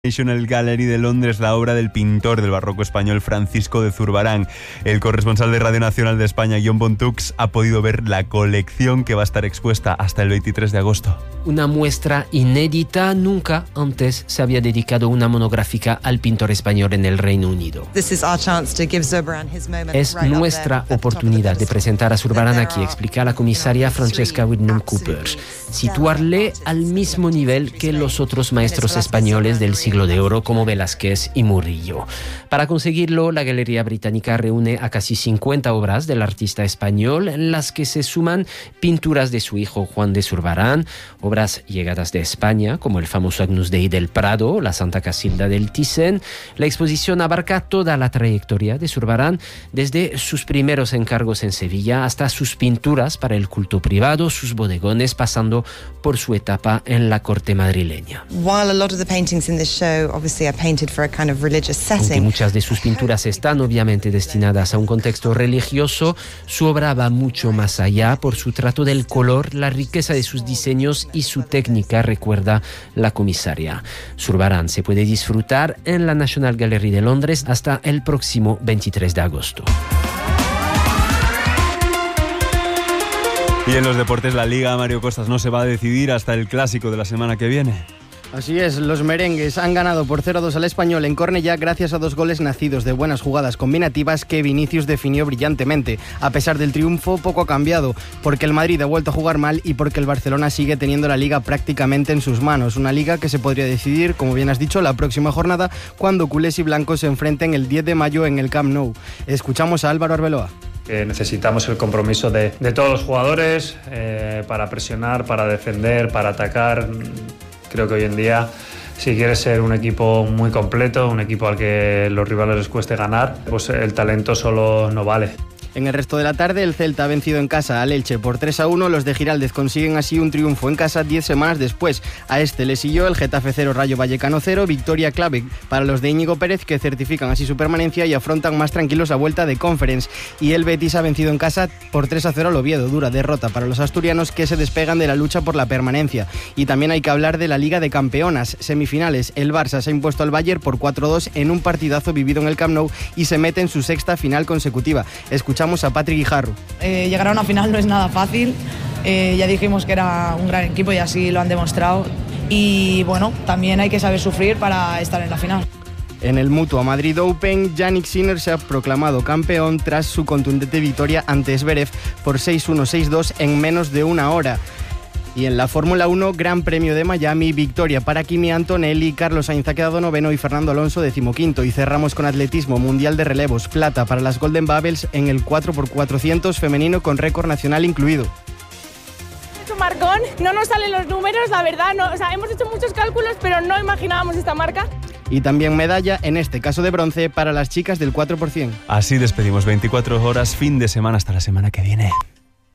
National Gallery de Londres la obra del pintor del barroco español Francisco de Zurbarán. El corresponsal de Radio Nacional de España, Jon Bontux, ha podido ver la colección que va a estar expuesta hasta el 23 de agosto. Una muestra inédita. Nunca antes se había dedicado una monográfica al pintor español en el Reino Unido. Es nuestra oportunidad de presentar a Zurbarán aquí, explica la comisaria Francesca Whitnum-Coopers. Situarle al mismo nivel que los otros maestros españoles del siglo de oro como Velázquez y Murillo. Para conseguirlo, la Galería Británica reúne a casi 50 obras del artista español, en las que se suman pinturas de su hijo Juan de Zurbarán, obras llegadas de España, como el famoso Agnus Dei del Prado, la Santa Casilda del Thyssen. La exposición abarca toda la trayectoria de Zurbarán, desde sus primeros encargos en Sevilla hasta sus pinturas para el culto privado, sus bodegones, pasando por su etapa en la corte madrileña. Aunque muchas de sus pinturas están obviamente destinadas a un contexto religioso, su obra va mucho más allá por su trato del color, la riqueza de sus diseños y su técnica, recuerda la comisaria. Zurbarán se puede disfrutar en la National Gallery de Londres hasta el próximo 23 de agosto. Y en los deportes, la Liga, Mario Costas, no se va a decidir hasta el clásico de la semana que viene. Así es, los merengues han ganado por 0-2 al Español en Cornellá gracias a 2 goles nacidos de buenas jugadas combinativas que Vinicius definió brillantemente. A pesar del triunfo, poco ha cambiado, porque el Madrid ha vuelto a jugar mal y porque el Barcelona sigue teniendo la Liga prácticamente en sus manos. Una Liga que se podría decidir, como bien has dicho, la próxima jornada, cuando culés y blancos se enfrenten el 10 de mayo en el Camp Nou. Escuchamos a Álvaro Arbeloa. Necesitamos el compromiso de todos los jugadores para presionar, para defender, para atacar. Creo que hoy en día, si quieres ser un equipo muy completo, un equipo al que los rivales les cueste ganar, pues el talento solo no vale. En el resto de la tarde, el Celta ha vencido en casa al Elche por 3-1. Los de Giraldez consiguen así un triunfo en casa 10 semanas después. A este le siguió el Getafe 0, Rayo Vallecano 0, victoria clave para los de Íñigo Pérez, que certifican así su permanencia y afrontan más tranquilos la vuelta de Conference. Y el Betis ha vencido en casa por 3-0 al Oviedo, dura derrota para los asturianos, que se despegan de la lucha por la permanencia. Y también hay que hablar de la Liga de Campeonas. Semifinales, el Barça se ha impuesto al Bayern por 4-2 en un partidazo vivido en el Camp Nou y se mete en su sexta final consecutiva. Escuchamos a Patrick Guijarro. Llegar a una final no es nada fácil. Ya dijimos que era un gran equipo y así lo han demostrado. Y bueno, también hay que saber sufrir para estar en la final. En el Mutua Madrid Open, Jannik Sinner se ha proclamado campeón tras su contundente victoria ante Zverev por 6-1, 6-2 en menos de una hora. Y en la Fórmula 1, Gran Premio de Miami, victoria para Kimi Antonelli, Carlos Sainz ha quedado noveno y Fernando Alonso 15º. Y cerramos con atletismo, Mundial de Relevos, plata para las Golden Bubbles en el 4x400 femenino con récord nacional incluido. Es un marcón, no nos salen los números, la verdad, no, hemos hecho muchos cálculos, pero no imaginábamos esta marca. Y también medalla, en este caso de bronce, para las chicas del 4%. Así despedimos 24 horas, fin de semana, hasta la semana que viene.